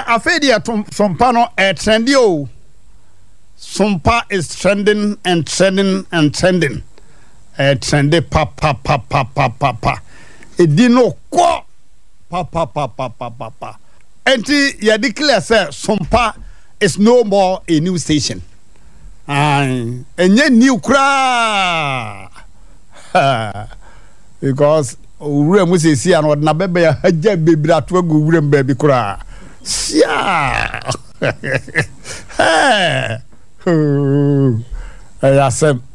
Afedia Sompa no trendy o. Sompa is trending and trending and trending. Trendy pa. Edino kwa pa. Enti ya declare say Sompa is no more a new station. Enye new kra. Because ure mu se si an na bebe ya haja bebra to agu ure mbabi kra. Sia. Hey. Ayasem.